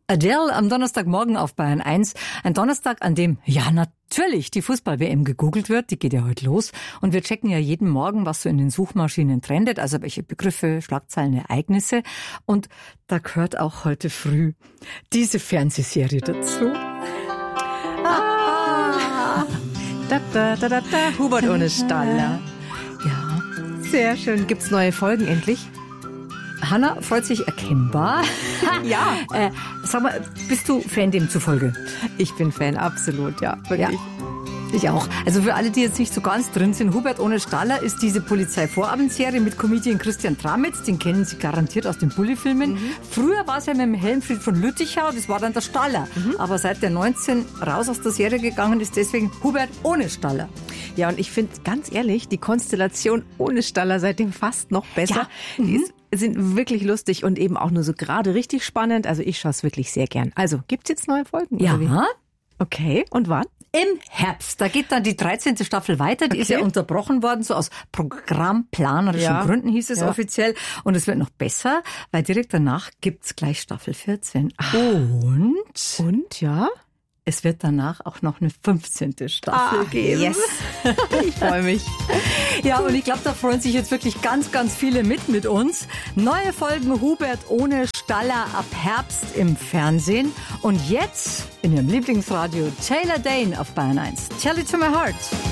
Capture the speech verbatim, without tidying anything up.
Adele am Donnerstagmorgen auf Bayern eins. Ein Donnerstag, an dem, ja natürlich, die Fußball-W M gegoogelt wird. Die geht ja heute los. Und wir checken ja jeden Morgen, was so in den Suchmaschinen trendet. Also welche Begriffe, Schlagzeilen, Ereignisse. Und da gehört auch heute früh diese Fernsehserie dazu. Ah. Da, da, da, da, da. Hubert ohne Staller. Ja. Sehr schön. Gibt's neue Folgen endlich? Hanna freut sich erkennbar. Ja. Äh, sag mal, bist du Fan demzufolge? Ich bin Fan, absolut, ja. Wirklich. Ja. Ich auch. Also für alle, die jetzt nicht so ganz drin sind, Hubert ohne Staller ist diese Polizeivorabendserie mit Comedian Christian Tramitz. Den kennen Sie garantiert aus den Bulli-Filmen. Mhm. Früher war es ja mit dem Helmfried von Lüttichau, das war dann der Staller. Mhm. Aber seit der neunzehn raus aus der Serie gegangen ist, deswegen Hubert ohne Staller. Ja, und ich finde, ganz ehrlich, die Konstellation ohne Staller seitdem fast noch besser. Ja. Die ist, sind wirklich lustig und eben auch nur so gerade richtig spannend. Also ich schaue es wirklich sehr gern. Also, gibt's jetzt neue Folgen? Ja. Oder wie? Okay, und wann? Im Herbst. Da geht dann die dreizehnte Staffel weiter. Die Okay. ist ja unterbrochen worden, so aus programmplanerischen Ja. Gründen hieß es Ja. offiziell. Und es wird noch besser, weil direkt danach gibt's gleich Staffel vierzehn. Und Und, ja? es wird danach auch noch eine fünfzehnte Staffel geben. Yes. Ich freue mich. Ja, und ich glaube, da freuen sich jetzt wirklich ganz, ganz viele mit mit uns. Neue Folgen Hubert ohne Staller ab Herbst im Fernsehen. Und jetzt in Ihrem Lieblingsradio Taylor Dane auf Bayern eins. Tell it to my heart.